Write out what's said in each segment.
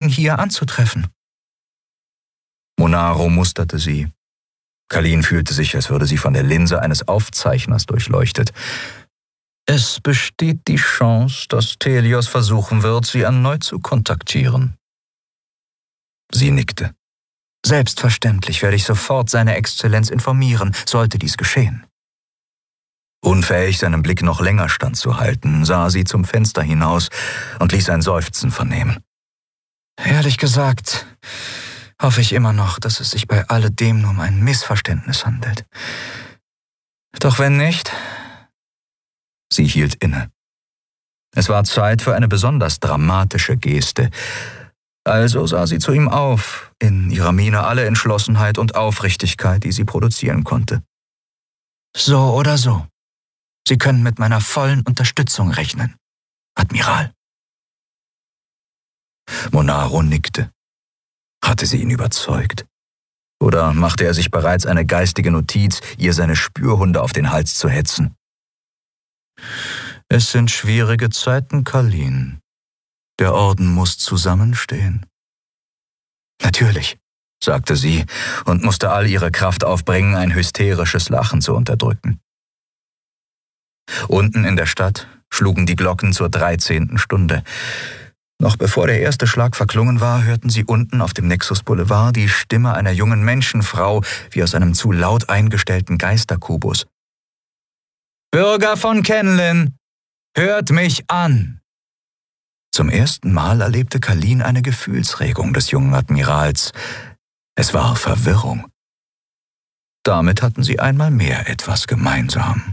hier anzutreffen. Monaro musterte sie. Kalin fühlte sich, als würde sie von der Linse eines Aufzeichners durchleuchtet. Es besteht die Chance, dass Thelios versuchen wird, sie erneut zu kontaktieren. Sie nickte. Selbstverständlich werde ich sofort seine Exzellenz informieren, sollte dies geschehen. Unfähig, seinen Blick noch länger standzuhalten, sah sie zum Fenster hinaus und ließ ein Seufzen vernehmen. Ehrlich gesagt, hoffe ich immer noch, dass es sich bei alledem nur um ein Missverständnis handelt. Doch wenn nicht... Sie hielt inne. Es war Zeit für eine besonders dramatische Geste. Also sah sie zu ihm auf, in ihrer Miene alle Entschlossenheit und Aufrichtigkeit, die sie produzieren konnte. So oder so. Sie können mit meiner vollen Unterstützung rechnen, Admiral. Monaro nickte. Hatte sie ihn überzeugt? Oder machte er sich bereits eine geistige Notiz, ihr seine Spürhunde auf den Hals zu hetzen? Es sind schwierige Zeiten, Kalin. Der Orden muss zusammenstehen. Natürlich, sagte sie und musste all ihre Kraft aufbringen, ein hysterisches Lachen zu unterdrücken. Unten in der Stadt schlugen die Glocken zur 13. Stunde. Noch bevor der erste Schlag verklungen war, hörten sie unten auf dem Nexus Boulevard die Stimme einer jungen Menschenfrau wie aus einem zu laut eingestellten Geisterkubus. »Bürger von Kenlin, hört mich an!« Zum ersten Mal erlebte Kalin eine Gefühlsregung des jungen Admirals. Es war Verwirrung. Damit hatten sie einmal mehr etwas gemeinsam.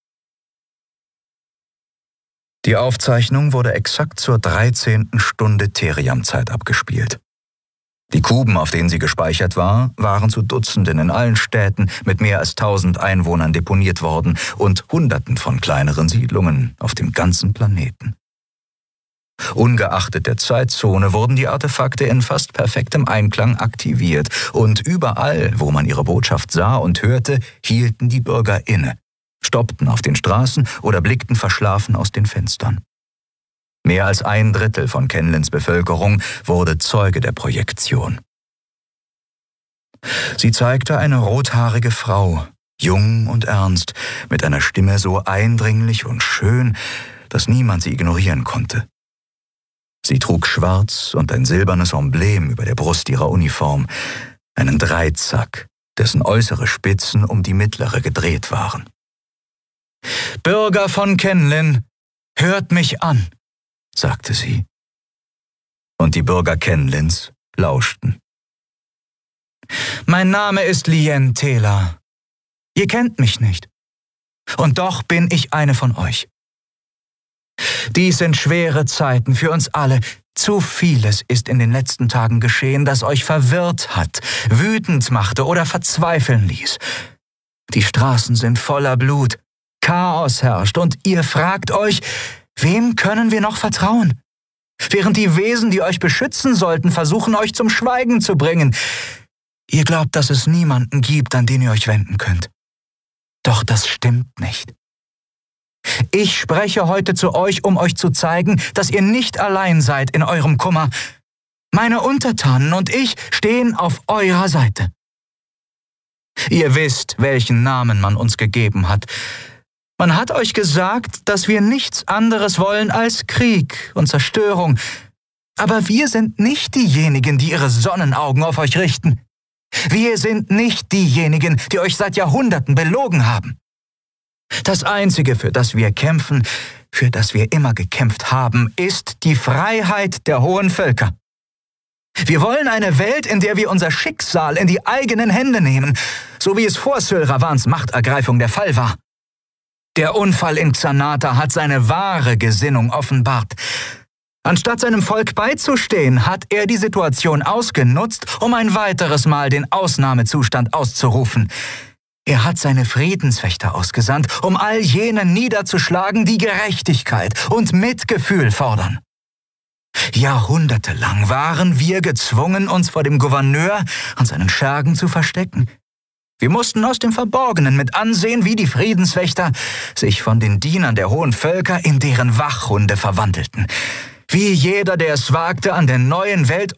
Die Aufzeichnung wurde exakt zur 13. Stunde Theriam-Zeit abgespielt. Die Kuben, auf denen sie gespeichert war, waren zu Dutzenden in allen Städten mit mehr als 1000 Einwohnern deponiert worden und Hunderten von kleineren Siedlungen auf dem ganzen Planeten. Ungeachtet der Zeitzone wurden die Artefakte in fast perfektem Einklang aktiviert und überall, wo man ihre Botschaft sah und hörte, hielten die Bürger inne, stoppten auf den Straßen oder blickten verschlafen aus den Fenstern. Mehr als 1/3 von Kenlins Bevölkerung wurde Zeuge der Projektion. Sie zeigte eine rothaarige Frau, jung und ernst, mit einer Stimme so eindringlich und schön, dass niemand sie ignorieren konnte. Sie trug schwarz und ein silbernes Emblem über der Brust ihrer Uniform, einen Dreizack, dessen äußere Spitzen um die mittlere gedreht waren. »Bürger von Kenlin, hört mich an«, sagte sie. Und die Bürger Kenlins lauschten. »Mein Name ist Lien Tela. Ihr kennt mich nicht. Und doch bin ich eine von euch. Dies sind schwere Zeiten für uns alle. Zu vieles ist in den letzten Tagen geschehen, das euch verwirrt hat, wütend machte oder verzweifeln ließ. Die Straßen sind voller Blut, Chaos herrscht und ihr fragt euch, wem können wir noch vertrauen? Während die Wesen, die euch beschützen sollten, versuchen, euch zum Schweigen zu bringen. Ihr glaubt, dass es niemanden gibt, an den ihr euch wenden könnt. Doch das stimmt nicht. Ich spreche heute zu euch, um euch zu zeigen, dass ihr nicht allein seid in eurem Kummer. Meine Untertanen und ich stehen auf eurer Seite. Ihr wisst, welchen Namen man uns gegeben hat. Man hat euch gesagt, dass wir nichts anderes wollen als Krieg und Zerstörung. Aber wir sind nicht diejenigen, die ihre Sonnenaugen auf euch richten. Wir sind nicht diejenigen, die euch seit Jahrhunderten belogen haben. Das Einzige, für das wir kämpfen, für das wir immer gekämpft haben, ist die Freiheit der hohen Völker. Wir wollen eine Welt, in der wir unser Schicksal in die eigenen Hände nehmen, so wie es vor Sylravans Machtergreifung der Fall war. Der Unfall in Xanata hat seine wahre Gesinnung offenbart. Anstatt seinem Volk beizustehen, hat er die Situation ausgenutzt, um ein weiteres Mal den Ausnahmezustand auszurufen. Er hat seine Friedenswächter ausgesandt, um all jene niederzuschlagen, die Gerechtigkeit und Mitgefühl fordern. Jahrhundertelang waren wir gezwungen, uns vor dem Gouverneur und seinen Schergen zu verstecken. Wir mussten aus dem Verborgenen mit ansehen, wie die Friedenswächter sich von den Dienern der hohen Völker in deren Wachhunde verwandelten. Wie jeder, der es wagte, an der neuen Welt